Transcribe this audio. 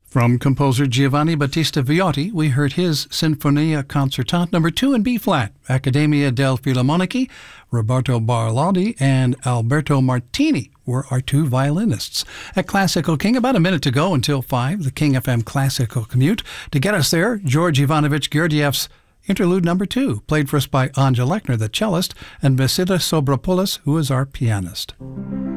From composer Giovanni Battista Viotti, we heard his Sinfonia Concertante No. 2 in B-flat, Accademia delle Filarmoniche. Roberto Barlodi and Alberto Martini were our two violinists. At Classical King, about a minute to go until 5, the King FM Classical Commute. To get us there, George Ivanovich Gergiev's Interlude No. 2, played for us by Anja Lechner, the cellist, and Vasilis Sobropoulos, who is our pianist.